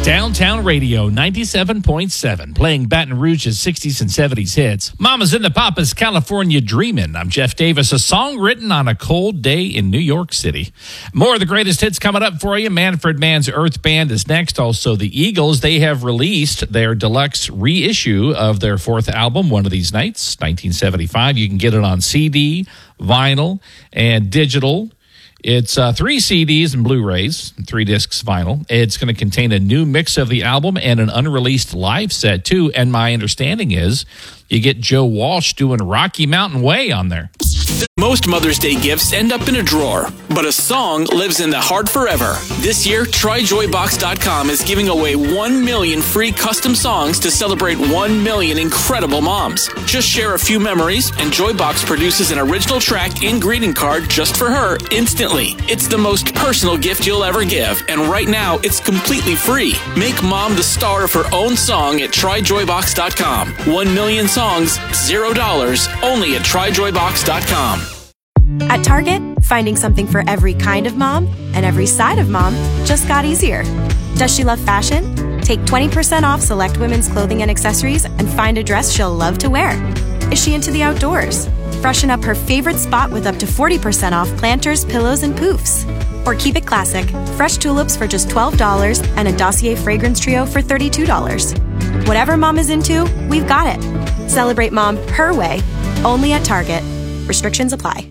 Downtown Radio 97.7, playing Baton Rouge's 60s and 70s hits. Mama's in the Papa's California Dreamin'. I'm Jeff Davis, a song written on a cold day in New York City. More of the greatest hits coming up for you. Manfred Mann's Earth Band is next. Also, the Eagles, they have released their deluxe reissue of their fourth album, One of These Nights, 1975. You can get it on CD, vinyl, and digital. It's 3 CDs and Blu-rays, 3 discs vinyl. It's going to contain a new mix of the album and an unreleased live set, too. And my understanding is you get Joe Walsh doing Rocky Mountain Way on there. Most Mother's Day gifts end up in a drawer, but a song lives in the heart forever. This year, TryJoyBox.com is giving away 1 million free custom songs to celebrate 1 million incredible moms. Just share a few memories, and Joybox produces an original track and greeting card just for her instantly. It's the most personal gift you'll ever give, and right now, it's completely free. Make mom the star of her own song at TryJoyBox.com. 1 million songs, $0, only at TryJoyBox.com. At Target, finding something for every kind of mom and every side of mom just got easier. Does she love fashion? Take 20% off select women's clothing and accessories and find a dress she'll love to wear. Is she into the outdoors? Freshen up her favorite spot with up to 40% off planters, pillows, and poofs. Or keep it classic. Fresh tulips for just $12 and a Dossier fragrance trio for $32. Whatever mom is into, we've got it. Celebrate mom her way, only at Target. Restrictions apply.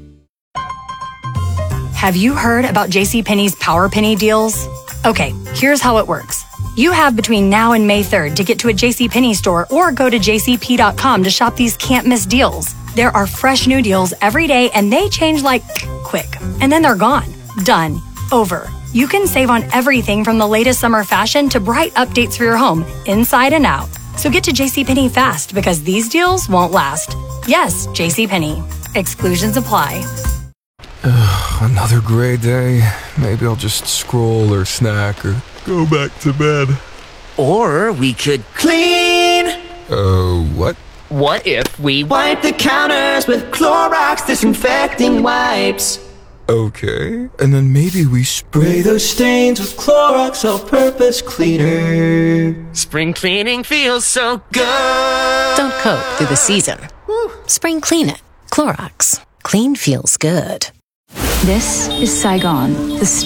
Have you heard about JCPenney's Power Penny deals? Okay, here's how it works. You have between now and May 3rd to get to a JCPenney store or go to jcp.com to shop these can't-miss deals. There are fresh new deals every day, and they change like quick. And then they're gone. Done. Over. You can save on everything from the latest summer fashion to bright updates for your home, inside and out. So get to JCPenney fast, because these deals won't last. Yes, JCPenney. Exclusions apply. Another gray day. Maybe I'll just scroll or snack or go back to bed. Or we could clean. What? What if we wipe the counters with Clorox disinfecting wipes? Okay. And then maybe we spray those stains with Clorox all-purpose cleaner. Spring cleaning feels so good. Don't coat through the season. Spring clean it. Clorox. Clean feels good. This is Saigon, the